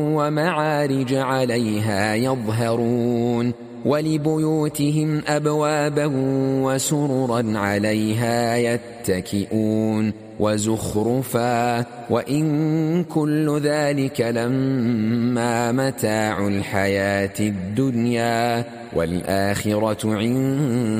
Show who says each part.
Speaker 1: ومعارج عليها يظهرون ولبيوتهم أبوابا وسررا عليها يتكئون وزخرفا وإن كل ذلك لما متاع الحياة الدنيا والآخرة عند